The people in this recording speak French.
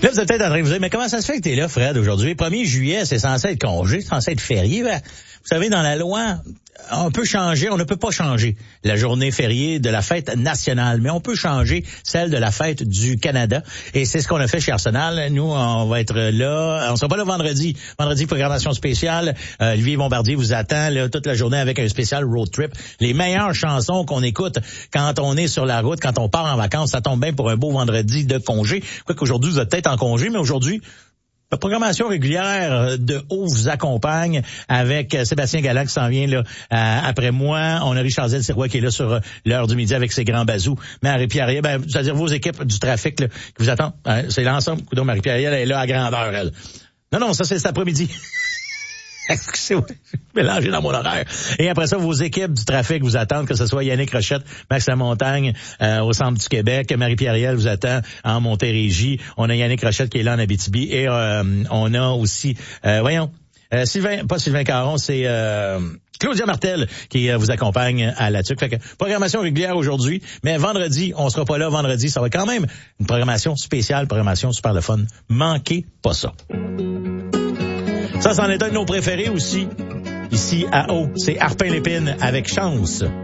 Là, vous êtes peut-être en train de vous dire, mais comment ça se fait que t'es là, Fred, aujourd'hui? 1er juillet, c'est censé être congé, c'est censé être férié. Ben, vous savez, dans la loi, on peut changer, on ne peut pas changer la journée fériée de la fête nationale, mais on peut changer celle de la fête du Canada. Et c'est ce qu'on a fait chez Arsenal. Nous, on va être là. On sera pas là vendredi. Vendredi, programmation spéciale. Olivier Bombardier vous attend là, toute la journée avec un spécial road trip. Les meilleures chansons qu'on écoute quand on est sur la route, quand on part en vacances, ça tombe bien pour un beau vendredi de congé. Quoi qu'aujourd'hui, vous êtes peut-être en congé, mais aujourd'hui, la programmation régulière de Haut vous accompagne avec Sébastien Galland qui s'en vient là après moi. On a Richard Sirois qui est là sur l'heure du midi avec ses grands bazous. Marie-Pierre, c'est-à-dire vos équipes du trafic là, qui vous attendent. C'est l'ensemble. Coudonc, Marie-Pierre, elle est là à grandeur, elle. Non, ça c'est cet après-midi. Excusez-moi, je suis mélangé dans mon horaire. Et après ça, vos équipes du trafic vous attendent, que ce soit Yannick Rochette, Max Lamontagne au centre du Québec, Marie-Pierre vous attend en Montérégie. On a Yannick Rochette qui est là en Abitibi et on a aussi, Sylvain Caron, c'est Claudia Martel qui vous accompagne à la TUC. Fait que programmation régulière aujourd'hui, mais vendredi, on sera pas là. Vendredi, ça va quand même une programmation spéciale, programmation super le fun. Manquez pas ça. Ça, c'en est un de nos préférés aussi. Ici, à Haut, c'est Harpin Lépine avec Chance.